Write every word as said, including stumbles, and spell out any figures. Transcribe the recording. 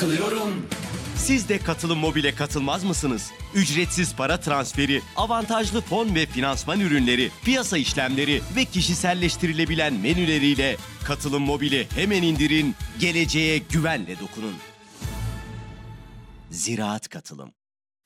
katılıyorum. Siz de Katılım Mobil'e katılmaz mısınız? Ücretsiz para transferi, avantajlı fon ve finansman ürünleri, piyasa işlemleri ve kişiselleştirilebilen menüleriyle Katılım Mobil'i hemen indirin, geleceğe güvenle dokunun. Ziraat Katılım.